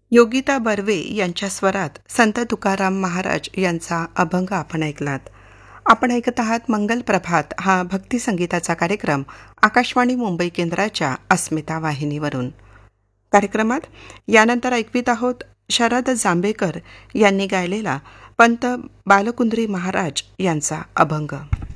योगिता बर्वे यांच्या स्वरात संत तुकाराम महाराज यांचा अभंग आपण ऐकलात. आपण ऐकत आहात मंगल प्रभात हा भक्ती संगीताचा कार्यक्रम आकाशवाणी मुंबई केंद्राच्या अस्मिता वाहिनीवरून. कार्यक्रमात यानंतर ऐकवीत आहोत शरद जांभेकर यांनी गायलेला पंत बालकुंद्री महाराज यांचा अभंग.